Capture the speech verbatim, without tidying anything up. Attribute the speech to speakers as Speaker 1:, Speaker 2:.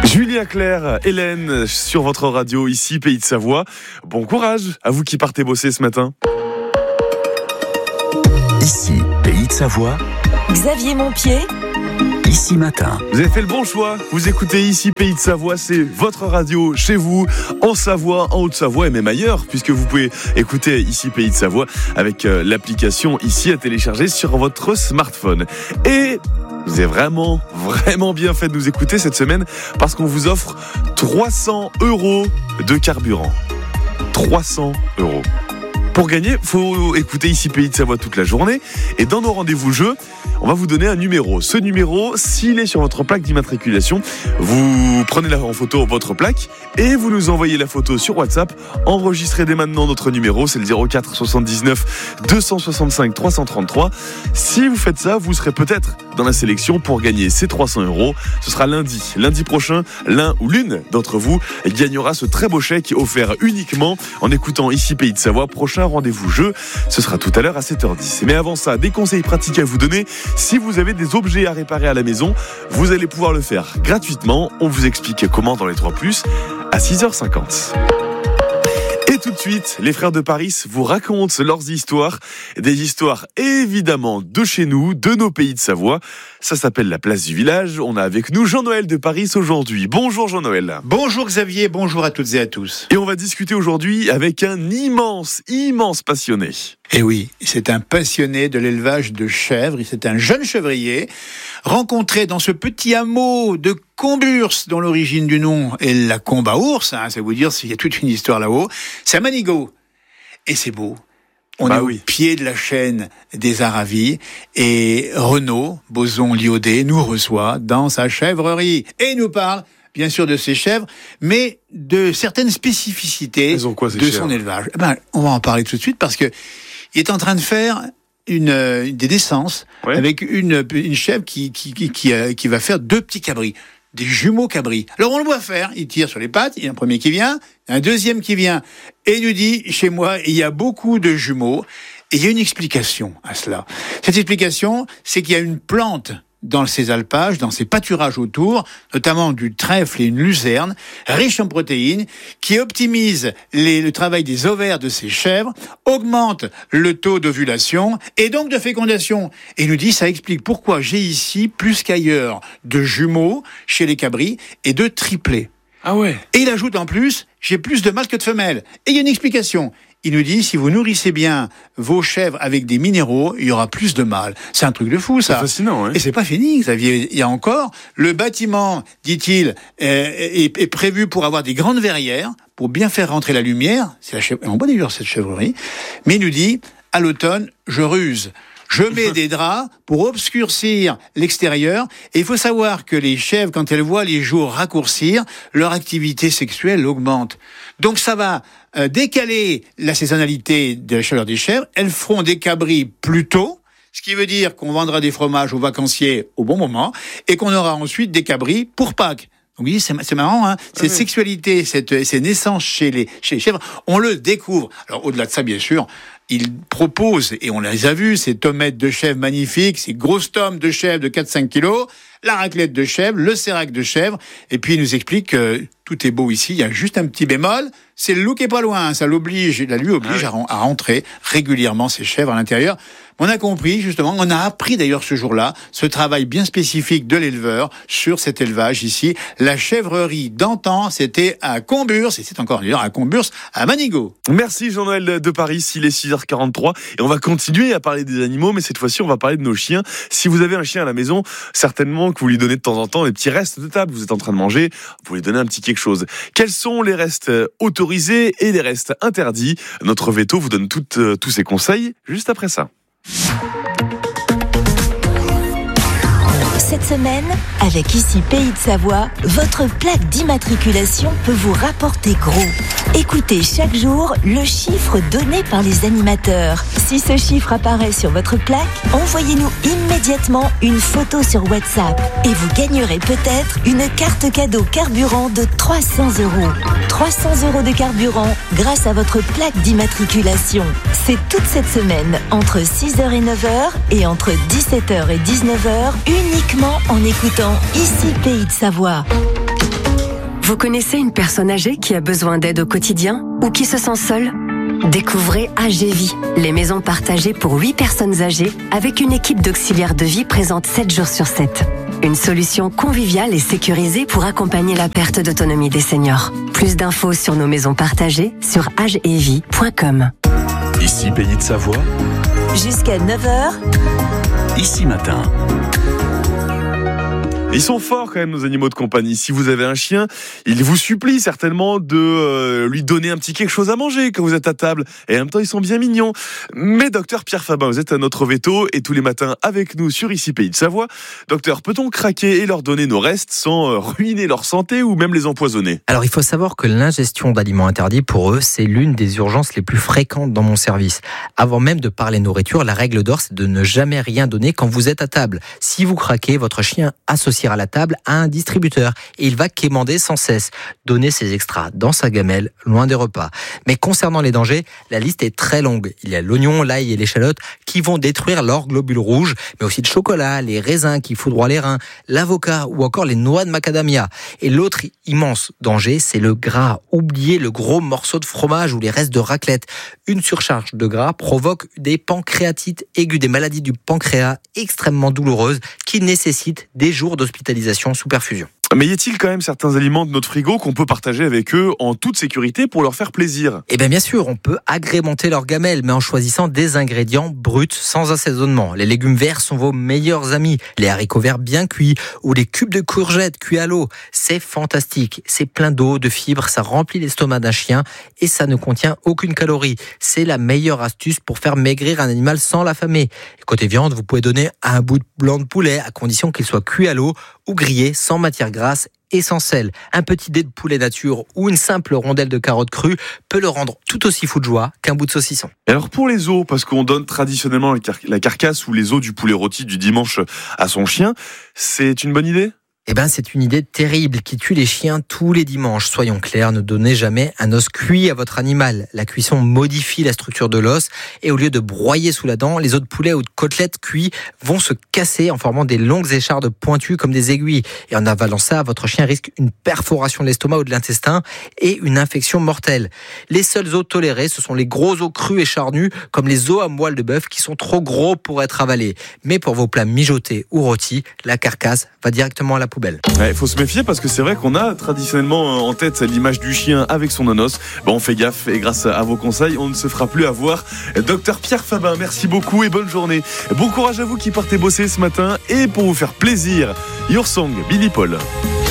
Speaker 1: Julien Clerc, Hélène, sur votre radio, ici Pays de Savoie. Bon courage à vous qui partez bosser ce matin.
Speaker 2: Ici Pays de Savoie.
Speaker 3: Xavier Montpied.
Speaker 2: Ici Matin.
Speaker 1: Vous avez fait le bon choix. Vous écoutez ici Pays de Savoie, c'est votre radio chez vous, en Savoie, en Haute-Savoie et même ailleurs, puisque vous pouvez écouter ici Pays de Savoie avec euh, l'application ici à télécharger sur votre smartphone. Et vous avez vraiment, vraiment bien fait de nous écouter cette semaine parce qu'on vous offre trois cents euros de carburant. trois cents euros. Pour gagner, il faut écouter ici Pays de Savoie toute la journée. Et dans nos rendez-vous jeux, on va vous donner un numéro. Ce numéro, s'il est sur votre plaque d'immatriculation, vous prenez en photo votre plaque et vous nous envoyez la photo sur WhatsApp. Enregistrez dès maintenant notre numéro, c'est le zéro quatre soixante-dix-neuf deux cent soixante-cinq trois cent trente-trois. Si vous faites ça, vous serez peut-être dans la sélection pour gagner ces trois cents euros. Ce sera lundi. Lundi prochain, l'un ou l'une d'entre vous gagnera ce très beau chèque offert uniquement en écoutant ici Pays de Savoie. Prochain rendez-vous jeu, ce sera tout à l'heure à sept heures dix. Mais avant ça, des conseils pratiques à vous donner. Si vous avez des objets à réparer à la maison, vous allez pouvoir le faire gratuitement. On vous explique comment dans les trois plus à six heures cinquante. Et tout de suite, les frères de Paris vous racontent leurs histoires, des histoires évidemment de chez nous, de nos Pays de Savoie. Ça s'appelle la place du village. On a avec nous Jean-Noël de Paris aujourd'hui. Bonjour Jean-Noël.
Speaker 4: Bonjour Xavier, bonjour à toutes et à tous.
Speaker 1: Et on va discuter aujourd'hui avec un immense, immense passionné.
Speaker 4: Eh oui, c'est un passionné de l'élevage de chèvres. C'est un jeune chevrier rencontré dans ce petit hameau de Comburs, dont l'origine du nom est la combe à ours. Hein, ça veut dire qu'il y a toute une histoire là-haut. C'est à Manigot. Et c'est beau. On bah est oui. au pied de la chaîne des Aravis et Renaud Boson-Liaudet nous reçoit dans sa chèvrerie et nous parle bien sûr de ses chèvres, mais de certaines spécificités
Speaker 1: quoi,
Speaker 4: de
Speaker 1: chèvres
Speaker 4: son élevage. Eh ben, on va en parler tout de suite parce que il est en train de faire une, une des naissances ouais. avec une, une chèvre qui, qui, qui, qui, euh, qui va faire deux petits cabris. Des jumeaux cabris. Alors on le voit faire, il tire sur les pattes, il y a un premier qui vient, un deuxième qui vient, et il nous dit, chez moi, il y a beaucoup de jumeaux, et il y a une explication à cela. Cette explication, c'est qu'il y a une plante dans ces alpages, dans ces pâturages autour, notamment du trèfle et une lucerne, riche en protéines, qui optimise les, le travail des ovaires de ces chèvres, augmente le taux d'ovulation et donc de fécondation. Et il nous dit, ça explique pourquoi j'ai ici, plus qu'ailleurs, de jumeaux chez les cabris et de triplés.
Speaker 1: Ah ouais.
Speaker 4: Et il ajoute en plus, j'ai plus de mâles que de femelles. Et il y a une explication. Il nous dit, si vous nourrissez bien vos chèvres avec des minéraux, il y aura plus de mâles. C'est un truc de fou, ça.
Speaker 1: C'est fascinant, hein.
Speaker 4: Et c'est pas fini, Xavier. Il y a encore, le bâtiment, dit-il, est, est, est prévu pour avoir des grandes verrières, pour bien faire rentrer la lumière. C'est la chèvre... On voit d'ailleurs cette chèvrerie. Mais il nous dit, à l'automne, je ruse. Je mets des draps pour obscurcir l'extérieur. Et il faut savoir que les chèvres, quand elles voient les jours raccourcir, leur activité sexuelle augmente. Donc ça va euh, décaler la saisonnalité de la chaleur des chèvres. Elles feront des cabris plus tôt, ce qui veut dire qu'on vendra des fromages aux vacanciers au bon moment, et qu'on aura ensuite des cabris pour Pâques. Donc, oui, c'est, c'est marrant, hein. Cette ah oui. sexualité, cette, ces naissances chez les, chez les chèvres, on le découvre. Alors, au-delà de ça, bien sûr, il propose, et on les a vus, ces tomettes de chèvre magnifiques, ces grosses tomes de chèvre de quatre à cinq kilos, la raclette de chèvre, le sérac de chèvre, et puis il nous explique que tout est beau ici, il y a juste un petit bémol, c'est le loup qui est pas loin, ça l'oblige, la lui oblige ah oui. à rentrer régulièrement ses chèvres à l'intérieur. On a compris, justement, on a appris d'ailleurs ce jour-là, ce travail bien spécifique de l'éleveur sur cet élevage ici. La chèvrerie d'antan, c'était à Comburs, et c'est encore d'ailleurs à Comburs, à Manigot.
Speaker 1: Merci Jean-Noël de Paris, il est six heures quarante-trois, et on va continuer à parler des animaux, mais cette fois-ci, on va parler de nos chiens. Si vous avez un chien à la maison, certainement que vous lui donnez de temps en temps des petits restes de table, vous êtes en train de manger, vous lui donnez un petit quelque chose. Quels sont les restes autorisés et les restes interdits ? Notre veto vous donne toutes, euh, tous ces conseils juste après ça.
Speaker 3: Cette semaine, avec ici Pays de Savoie, votre plaque d'immatriculation peut vous rapporter gros. Écoutez chaque jour le chiffre donné par les animateurs. Si ce chiffre apparaît sur votre plaque, envoyez-nous immédiatement une photo sur WhatsApp et vous gagnerez peut-être une carte cadeau carburant de trois cents euros. trois cents euros de carburant grâce à votre plaque d'immatriculation. C'est toute cette semaine entre six heures et neuf heures et entre dix-sept heures et dix-neuf heures uniquement en écoutant ici Pays de Savoie.
Speaker 5: Vous connaissez une personne âgée qui a besoin d'aide au quotidien ou qui se sent seule ? Découvrez Agévie, les maisons partagées pour huit personnes âgées avec une équipe d'auxiliaires de vie présente sept jours sur sept. Une solution conviviale et sécurisée pour accompagner la perte d'autonomie des seniors. Plus d'infos sur nos maisons partagées sur agevie point com.
Speaker 2: Ici, Pays de Savoie.
Speaker 3: Jusqu'à neuf heures.
Speaker 2: Ici Matin.
Speaker 1: Ils sont forts quand même, nos animaux de compagnie. Si vous avez un chien, il vous supplie certainement de euh, lui donner un petit quelque chose à manger quand vous êtes à table. Et en même temps, ils sont bien mignons. Mais docteur Pierre Fabin, vous êtes à notre veto et tous les matins avec nous sur Ici Pays de Savoie. Docteur, peut-on craquer et leur donner nos restes sans euh, ruiner leur santé ou même les empoisonner ?
Speaker 6: Alors, il faut savoir que l'ingestion d'aliments interdits, pour eux, c'est l'une des urgences les plus fréquentes dans mon service. Avant même de parler nourriture, la règle d'or, c'est de ne jamais rien donner quand vous êtes à table. Si vous craquez, votre chien associe à la table à un distributeur et il va quémander sans cesse. Donner ses extras dans sa gamelle, loin des repas. Mais concernant les dangers, la liste est très longue. Il y a l'oignon, l'ail et l'échalote qui vont détruire leurs globules rouges, mais aussi le chocolat, les raisins qui foudroient les reins, l'avocat ou encore les noix de macadamia. Et l'autre immense danger, c'est le gras. Oubliez le gros morceau de fromage ou les restes de raclette. Une surcharge de gras provoque des pancréatites aiguës, des maladies du pancréas extrêmement douloureuses qui nécessitent des jours d'hospitalisation sous perfusion.
Speaker 1: Mais y a-t-il quand même certains aliments de notre frigo qu'on peut partager avec eux en toute sécurité pour leur faire plaisir ?
Speaker 6: Eh bien bien sûr, on peut agrémenter leur gamelle, mais en choisissant des ingrédients bruts sans assaisonnement. Les légumes verts sont vos meilleurs amis. Les haricots verts bien cuits ou les cubes de courgettes cuits à l'eau. C'est fantastique. C'est plein d'eau, de fibres, ça remplit l'estomac d'un chien et ça ne contient aucune calorie. C'est la meilleure astuce pour faire maigrir un animal sans l'affamer. Et côté viande, vous pouvez donner un bout de blanc de poulet à condition qu'il soit cuit à l'eau ou grillé sans matière grasse et sans sel. Un petit dé de poulet nature ou une simple rondelle de carotte crue peut le rendre tout aussi fou de joie qu'un bout de saucisson.
Speaker 1: Et alors pour les os, parce qu'on donne traditionnellement la, car- la carcasse ou les os du poulet rôti du dimanche à son chien, c'est une bonne idée ?
Speaker 6: Eh ben, c'est une idée terrible qui tue les chiens tous les dimanches. Soyons clairs, ne donnez jamais un os cuit à votre animal. La cuisson modifie la structure de l'os et au lieu de broyer sous la dent, les os de poulet ou de côtelettes cuits vont se casser en formant des longues échardes pointues comme des aiguilles. Et en avalant ça, votre chien risque une perforation de l'estomac ou de l'intestin et une infection mortelle. Les seuls os tolérés, ce sont les gros os crus et charnus comme les os à moelle de bœuf qui sont trop gros pour être avalés. Mais pour vos plats mijotés ou rôtis, la carcasse va directement à la poubelle.
Speaker 1: Il ouais, faut se méfier parce que c'est vrai qu'on a traditionnellement en tête l'image du chien avec son nonos. Bon, on fait gaffe et grâce à vos conseils, on ne se fera plus avoir. Docteur Pierre Fabin, merci beaucoup et bonne journée. Bon courage à vous qui partez bosser ce matin et pour vous faire plaisir, Your Song, Billy Paul.